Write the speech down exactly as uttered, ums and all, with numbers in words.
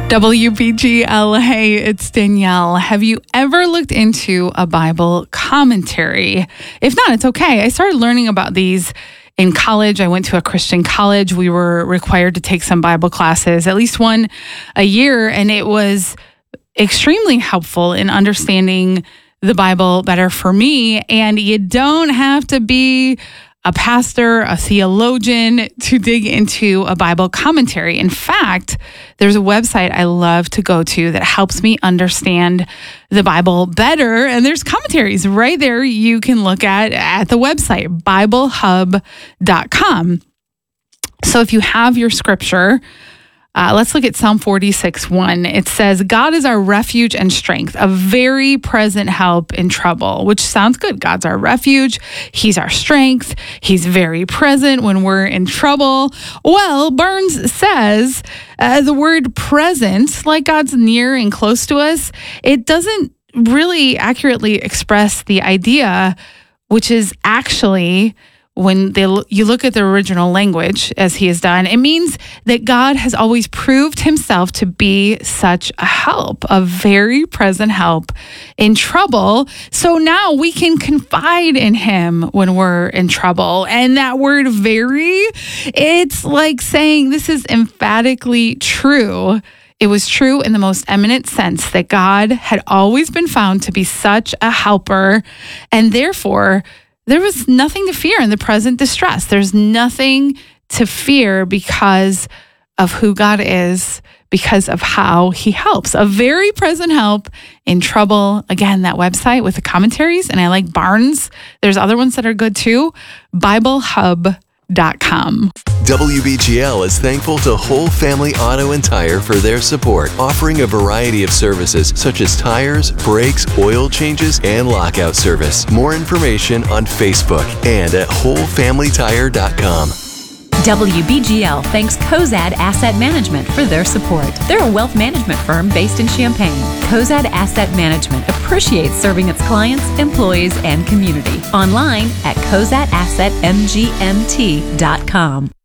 W B G L, hey, it's Danielle. Have you ever looked into a Bible commentary? If not, it's okay. I started learning about these in college. I went to a Christian college. We were required to take some Bible classes, at least one a year, and it was extremely helpful in understanding the Bible better for me. And you don't have to be a pastor, a theologian to dig into a Bible commentary. In fact, there's a website I love to go to that helps me understand the Bible better. And there's commentaries right there you can look at at the website, bible hub dot com. So if you have your scripture, Uh, let's look at Psalm forty-six one. It says, God is our refuge and strength, a very present help in trouble, which sounds good. God's our refuge. He's our strength. He's very present when we're in trouble. Well, Barnes says uh, the word present, like God's near and close to us, it doesn't really accurately express the idea, which is actually when they, you look at the original language, as he has done, it means that God has always proved himself to be such a help, a very present help in trouble. So now we can confide in him when we're in trouble. And that word very, it's like saying this is emphatically true. It was true in the most eminent sense that God had always been found to be such a helper, and therefore there was nothing to fear in the present distress. There's nothing to fear because of who God is, because of how he helps. A very present help in trouble. Again, that website with the commentaries, and I like Barnes. There's other ones that are good too. bible hub dot com. W B G L is thankful to Whole Family Auto and Tire for their support, offering a variety of services such as tires, brakes, oil changes, and lockout service. More information on Facebook and at whole family tire dot com. W B G L thanks Cozad Asset Management for their support. They're a wealth management firm based in Champaign. Cozad Asset Management appreciates serving its clients, employees, and community. Online at cozad asset m g m t dot com.